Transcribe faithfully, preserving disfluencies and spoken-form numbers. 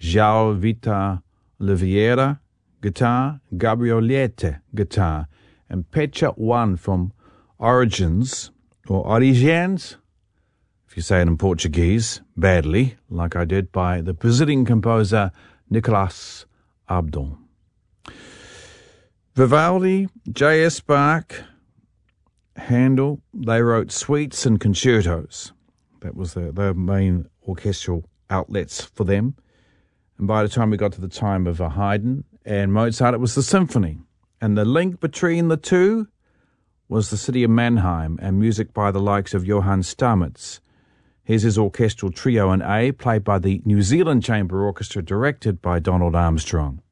João Vitor Oliveira, guitar, Gabriel Liete, guitar, and Pecha One from Origins, or Origens, if you say it in Portuguese, badly, like I did, by the Brazilian composer Nicolas Abdon. Vivaldi, J S Bach, Handel, they wrote suites and concertos. That was the, the main orchestral outlets for them. And by the time we got to the time of Haydn and Mozart, it was the symphony. And the link between the two was the city of Mannheim and music by the likes of Johann Stamitz. Here's his orchestral trio in A, played by the New Zealand Chamber Orchestra, directed by Donald Armstrong.